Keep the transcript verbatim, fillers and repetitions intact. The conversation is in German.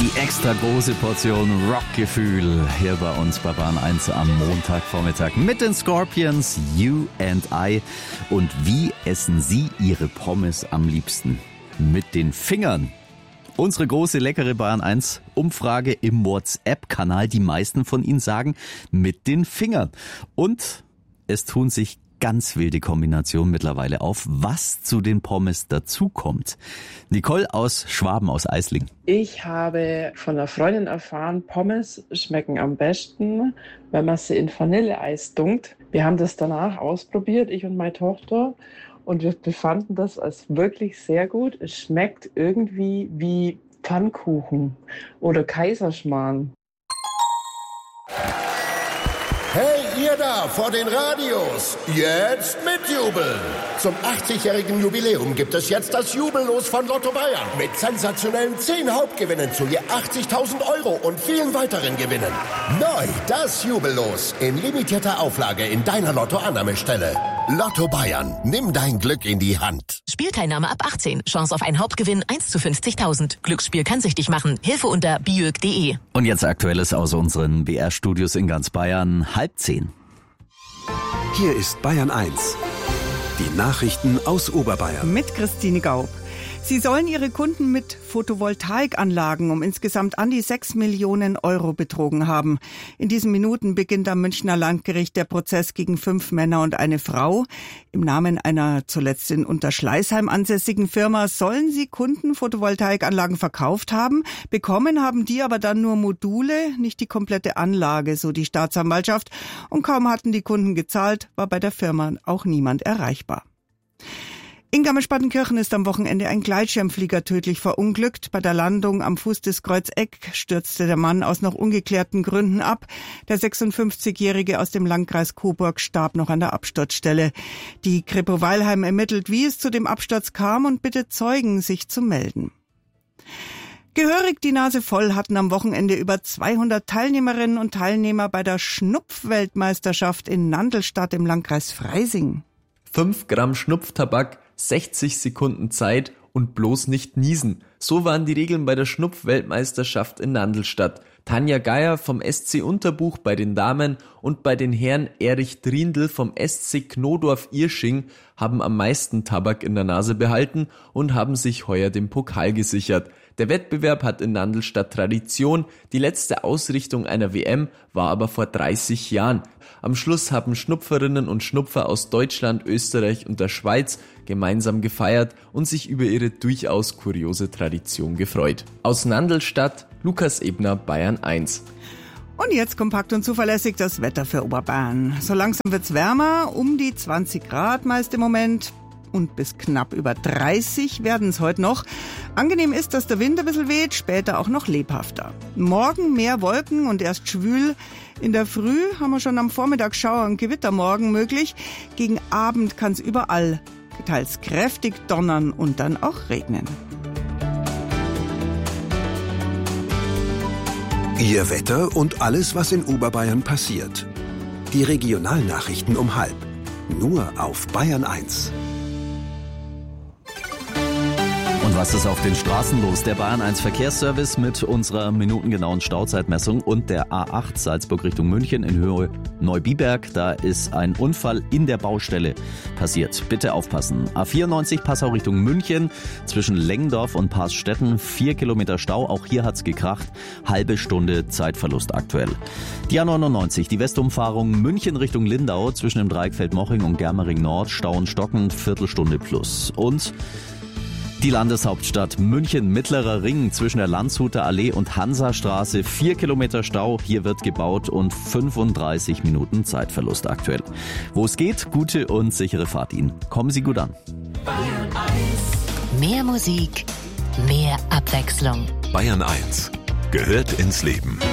Die extra große Portion Rockgefühl hier bei uns bei Bahn eins am Montagvormittag mit den Scorpions, You and I. Und wie essen Sie Ihre Pommes am liebsten? Mit den Fingern. Unsere große leckere Bahn eins Umfrage im WhatsApp-Kanal. Die meisten von Ihnen sagen mit den Fingern. Und es tun sich ganz wilde Kombination mittlerweile auf, was zu den Pommes dazukommt. Nicole aus Schwaben, aus Eisling. Ich habe von einer Freundin erfahren, Pommes schmecken am besten, wenn man sie in Vanilleeis tunkt. Wir haben das danach ausprobiert, ich und meine Tochter, und wir befanden das als wirklich sehr gut. Es schmeckt irgendwie wie Pfannkuchen oder Kaiserschmarrn. Hey, ihr da vor den Radios, jetzt mitjubeln! Zum achtzigjährigen Jubiläum gibt es jetzt das Jubellos von Lotto Bayern mit sensationellen zehn Hauptgewinnen zu je achtzigtausend Euro und vielen weiteren Gewinnen. Neu das Jubellos in limitierter Auflage in deiner Lotto-Annahmestelle. Lotto Bayern, nimm dein Glück in die Hand. Spielteilnahme ab achtzehn. Chance auf einen Hauptgewinn eins zu fünfzigtausend. Glücksspiel kann süchtig machen. Hilfe unter biög punkt de. Und jetzt Aktuelles aus unseren B R-Studios in ganz Bayern. Halb zehn. Hier ist Bayern eins. Die Nachrichten aus Oberbayern. Mit Christine Gaub. Sie sollen ihre Kunden mit Photovoltaikanlagen um insgesamt an die sechs Millionen Euro betrogen haben. In diesen Minuten beginnt am Münchner Landgericht der Prozess gegen fünf Männer und eine Frau. Im Namen einer zuletzt in Unterschleißheim ansässigen Firma sollen sie Kunden Photovoltaikanlagen verkauft haben. Bekommen haben die aber dann nur Module, nicht die komplette Anlage, so die Staatsanwaltschaft. Und kaum hatten die Kunden gezahlt, war bei der Firma auch niemand erreichbar. In Garmisch-Partenkirchen ist am Wochenende ein Gleitschirmflieger tödlich verunglückt. Bei der Landung am Fuß des Kreuzeck stürzte der Mann aus noch ungeklärten Gründen ab. Der sechsundfünfzigjährige aus dem Landkreis Coburg starb noch an der Absturzstelle. Die Kripo Weilheim ermittelt, wie es zu dem Absturz kam, und bittet Zeugen, sich zu melden. Gehörig die Nase voll hatten am Wochenende über zweihundert Teilnehmerinnen und Teilnehmer bei der Schnupfweltmeisterschaft in Nandlstadt im Landkreis Freising. fünf Gramm Schnupftabak, sechzig Sekunden Zeit und bloß nicht niesen. So waren die Regeln bei der Schnupfweltmeisterschaft in Nandlstadt. Tanja Geier vom S C Unterbuch bei den Damen und bei den Herren Erich Driendl vom S C Knodorf-Irsching haben am meisten Tabak in der Nase behalten und haben sich heuer den Pokal gesichert. Der Wettbewerb hat in Nandlstadt Tradition. Die letzte Ausrichtung einer W M war aber vor dreißig Jahren. Am Schluss haben Schnupferinnen und Schnupfer aus Deutschland, Österreich und der Schweiz gemeinsam gefeiert und sich über ihre durchaus kuriose Tradition gefreut. Aus Nandlstadt, Lukas Ebner, Bayern eins. Und jetzt kompakt und zuverlässig das Wetter für Oberbayern. So langsam wird's wärmer, um die zwanzig Grad meist im Moment. Und bis knapp über dreißig werden es heute noch. Angenehm ist, dass der Wind ein bisschen weht, später auch noch lebhafter. Morgen mehr Wolken und erst schwül. In der Früh haben wir schon am Vormittag Schauer und Gewittermorgen möglich. Gegen Abend kann es überall teils kräftig donnern und dann auch regnen. Ihr Wetter und alles, was in Oberbayern passiert. Die Regionalnachrichten um halb. Nur auf Bayern eins. Und was ist auf den Straßen los? Der Bayern eins Verkehrsservice mit unserer minutengenauen Stauzeitmessung und der A acht Salzburg Richtung München in Höhe Neubiberg. Da ist ein Unfall in der Baustelle passiert. Bitte aufpassen. A vierundneunzig Passau Richtung München zwischen Lengendorf und Paasstetten. Vier Kilometer Stau. Auch hier hat's gekracht. Halbe Stunde Zeitverlust aktuell. Die A neunundneunzig, die Westumfahrung München Richtung Lindau zwischen dem Dreieck Feldmoching und Germering Nord. Stau und Stocken, Viertelstunde plus. Und die Landeshauptstadt München, Mittlerer Ring zwischen der Landshuter Allee und Hansastraße. Vier Kilometer Stau, hier wird gebaut und fünfunddreißig Minuten Zeitverlust aktuell. Wo es geht, gute und sichere Fahrt Ihnen. Kommen Sie gut an. Bayern eins. Mehr Musik, mehr Abwechslung. Bayern eins gehört ins Leben.